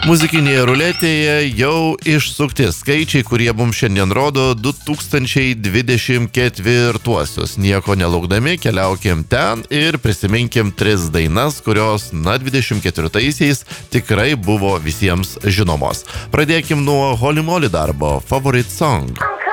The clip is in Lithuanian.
Muzikinėje ruletėje jau išsukti skaičiai, kurie mums šiandien rodo 2024-uosius. Nieko nelaukdami, keliaukim ten ir prisiminkim 3 dainas, kurios, 24-aisiais tikrai buvo visiems žinomos. Pradėkim nuo Holy Moly darbo Favorite Song.